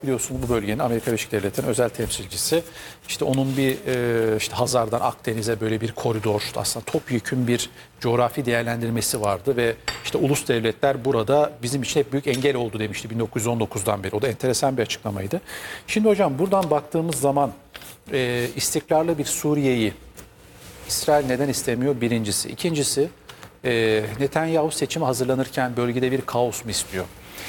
Biliyorsun bu bölgenin Amerika Birleşik Devletleri'nin özel temsilcisi. İşte onun bir işte Hazar'dan Akdeniz'e böyle bir koridor, aslında topyekün bir coğrafi değerlendirmesi vardı ve işte ulus devletler burada bizim için hep büyük engel oldu demişti 1919'dan beri. O da enteresan bir açıklamaydı. Şimdi hocam buradan baktığımız zaman istikrarlı bir Suriye'yi İsrail neden istemiyor? Birincisi. İkincisi, Netanyahu seçime hazırlanırken bölgede bir kaos mu istiyor?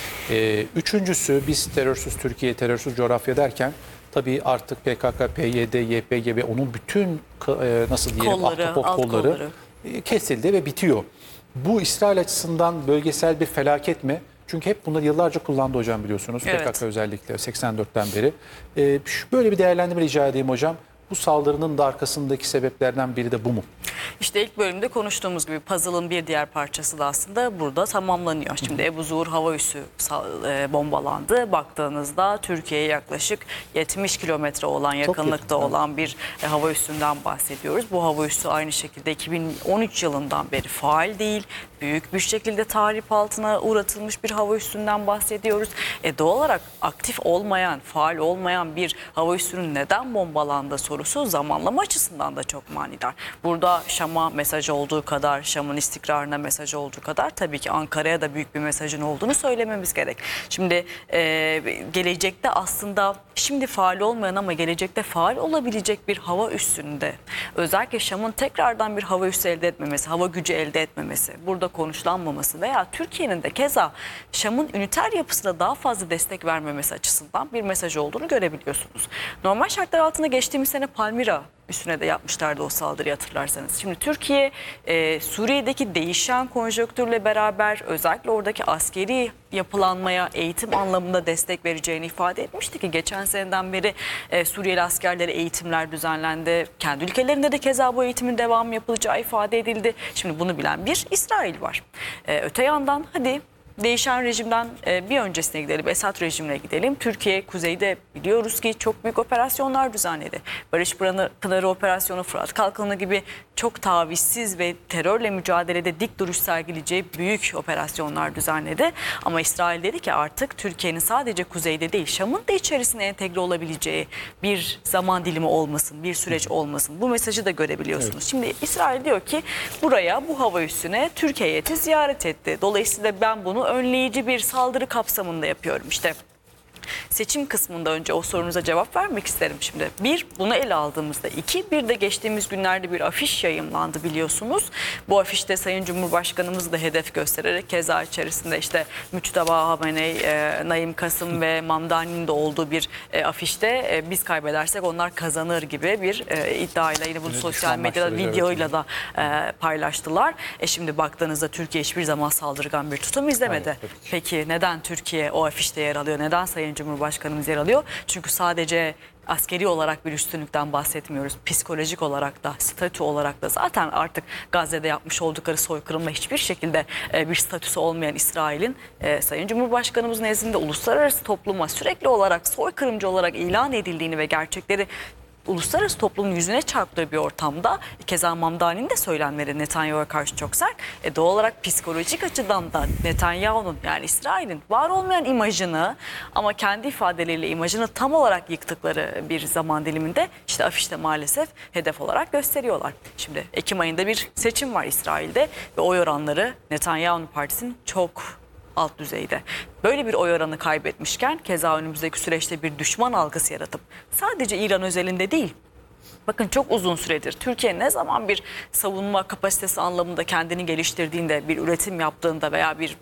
Üçüncüsü, biz terörsüz Türkiye, terörsüz coğrafya derken tabii artık PKK, PYD, YPG ve onun bütün nasıl diyelim ahtapot kolları kesildi ve bitiyor. Bu İsrail açısından bölgesel bir felaket mi? Çünkü hep bunları yıllarca kullandı hocam, biliyorsunuz. Evet. PKK özellikle 84'ten beri. Böyle bir değerlendirme rica edeyim hocam. Bu saldırının da arkasındaki sebeplerden biri de bu mu? İşte ilk bölümde konuştuğumuz gibi puzzle'ın bir diğer parçası da aslında burada tamamlanıyor. Şimdi Ebu Zuhur hava üssü bombalandı. Baktığınızda Türkiye'ye yaklaşık 70 kilometre olan yakınlıkta olan bir hava üssünden bahsediyoruz. Bu hava üssü aynı şekilde 2013 yılından beri faal değil. Büyük bir şekilde tahrip altına uğratılmış bir hava üssünden bahsediyoruz. Doğal olarak aktif olmayan, faal olmayan bir hava üssünün neden bombalandığı sorusu zamanlama açısından da çok manidar. Burada Şam'a mesaj olduğu kadar, Şam'ın istikrarına mesaj olduğu kadar tabii ki Ankara'ya da büyük bir mesajın olduğunu söylememiz gerek. Şimdi gelecekte aslında şimdi faal olmayan ama gelecekte faal olabilecek bir hava üssünde özellikle Şam'ın tekrardan bir hava üssü elde etmemesi, hava gücü elde etmemesi, burada konuşlanmaması veya Türkiye'nin de keza Şam'ın üniter yapısına daha fazla destek vermemesi açısından bir mesaj olduğunu görebiliyorsunuz. Normal şartlar altında geçtiğimiz sene Palmira üstüne de yapmışlardı o saldırıyı, hatırlarsanız. Şimdi Türkiye Suriye'deki değişen konjonktürle beraber özellikle oradaki askeri yapılanmaya eğitim anlamında destek vereceğini ifade etmişti ki geçen seneden beri Suriyeli askerlere eğitimler düzenlendi. Kendi ülkelerinde de keza bu eğitimin devamı yapılacağı ifade edildi. Şimdi bunu bilen bir İsrail var. Öte yandan hadi değişen rejimden bir öncesine gidelim, Esad rejimine gidelim. Türkiye kuzeyde biliyoruz ki çok büyük operasyonlar düzenledi. Barış Pınarı Operasyonu, Fırat Kalkanı gibi çok tavizsiz ve terörle mücadelede dik duruş sergileyeceği büyük operasyonlar düzenledi. Ama İsrail dedi ki artık Türkiye'nin sadece kuzeyde değil, Şam'ın da içerisine entegre olabileceği bir zaman dilimi olmasın, bir süreç olmasın. Bu mesajı da görebiliyorsunuz. Evet. Şimdi İsrail diyor ki buraya, bu hava üssüne Türkiye heyeti ziyaret etti. Dolayısıyla ben bunu önleyici bir saldırı kapsamında yapıyorum. İşte seçim kısmında önce o sorunuza cevap vermek isterim şimdi. Bir, bunu ele aldığımızda. İki, bir de geçtiğimiz günlerde bir afiş yayımlandı biliyorsunuz. Bu afişte Sayın Cumhurbaşkanımız da hedef göstererek keza içerisinde işte Müçteba Hameney, Naim Kasım ve Mamdani'nin de olduğu bir afişte biz kaybedersek onlar kazanır gibi bir iddiayla yine bunu sosyal medyada videoyla da paylaştılar. Şimdi baktığınızda Türkiye hiçbir zaman saldırgan bir tutum izlemedi. Hayır, peki neden Türkiye o afişte yer alıyor? Neden Sayın Cumhurbaşkanımız yer alıyor? Çünkü sadece askeri olarak bir üstünlükten bahsetmiyoruz. Psikolojik olarak da, statü olarak da zaten artık Gazze'de yapmış oldukları soykırımla hiçbir şekilde bir statüsü olmayan İsrail'in Sayın Cumhurbaşkanımız nezdinde uluslararası topluma sürekli olarak soykırımcı olarak ilan edildiğini ve gerçekleri uluslararası toplumun yüzüne çarptığı bir ortamda keza Mamdani'nin de söylemleri Netanyahu'ya karşı çok sert. Doğal olarak psikolojik açıdan da Netanyahu'nun, yani İsrail'in var olmayan imajını ama kendi ifadeleriyle imajını tam olarak yıktıkları bir zaman diliminde işte afişte maalesef hedef olarak gösteriyorlar. Şimdi Ekim ayında bir seçim var İsrail'de ve oy oranları Netanyahu'nun partisinin çok alt düzeyde. Böyle bir oy oranı kaybetmişken keza önümüzdeki süreçte bir düşman algısı yaratıp sadece İran özelinde değil, bakın çok uzun süredir Türkiye ne zaman bir savunma kapasitesi anlamında kendini geliştirdiğinde, bir üretim yaptığında veya bir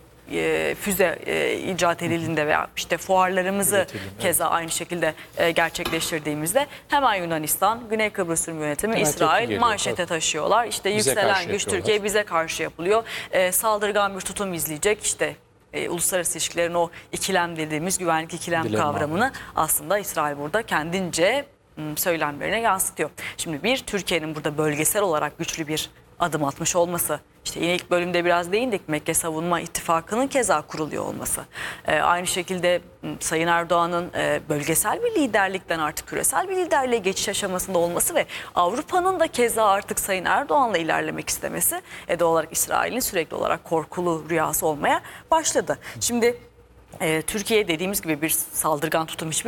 füze icat edildiğinde veya işte fuarlarımızı keza aynı şekilde gerçekleştirdiğimizde hemen Yunanistan, Güney Kıbrıs Rum Yönetimi, hemen İsrail manşete taşıyorlar. İşte bize yükselen güç Türkiye bize karşı yapılıyor. Saldırgan bir tutum izleyecek, işte uluslararası ilişkilerin o ikilem dediğimiz güvenlik ikilem kavramını aslında İsrail burada kendince söylemlerine yansıtıyor. Şimdi bir, Türkiye'nin burada bölgesel olarak güçlü bir adım atmış olması. İşte yine ilk bölümde biraz değindik, Mekke Savunma İttifakı'nın keza kuruluyor olması. Aynı şekilde Sayın Erdoğan'ın bölgesel bir liderlikten artık küresel bir liderliğe geçiş aşamasında olması ve Avrupa'nın da keza artık Sayın Erdoğan'la ilerlemek istemesi doğal olarak İsrail'in sürekli olarak korkulu rüyası olmaya başladı. Şimdi Türkiye dediğimiz gibi bir saldırgan tutum hiçbir